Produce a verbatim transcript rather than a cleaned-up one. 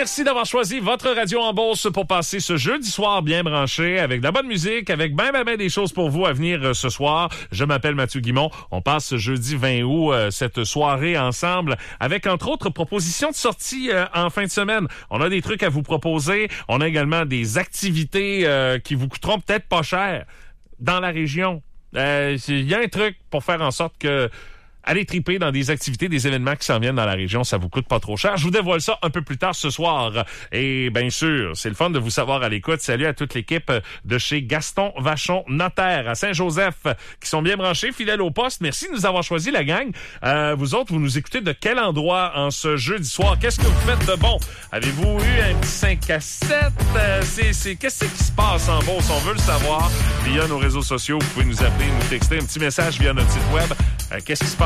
Merci d'avoir choisi votre radio en Beauce pour passer ce jeudi soir bien branché avec de la bonne musique, avec ben ben ben des choses pour vous à venir euh, ce soir. Je m'appelle Mathieu Guimont. On passe ce jeudi vingt août euh, cette soirée ensemble avec entre autres propositions de sortie euh, en fin de semaine. On a des trucs à vous proposer. On a également des activités euh, qui vous coûteront peut-être pas cher dans la région. Il euh, y a un truc pour faire en sorte que allez triper dans des activités, des événements qui s'en viennent dans la région, ça vous coûte pas trop cher. Je vous dévoile ça un peu plus tard ce soir. Et bien sûr, c'est le fun de vous savoir à l'écoute. Salut à toute l'équipe de chez Gaston Vachon Notaire à Saint-Joseph qui sont bien branchés, fidèles au poste. Merci de nous avoir choisi, la gang. Euh, vous autres, vous nous écoutez de quel endroit en ce jeudi soir? Qu'est-ce que vous faites de bon? Avez-vous eu un petit cinq à sept? Euh, c'est, c'est, qu'est-ce qui se passe en Beauce? On veut le savoir via nos réseaux sociaux. Vous pouvez nous appeler, nous texter un petit message via notre site web. Euh, qu'est-ce qui se passe?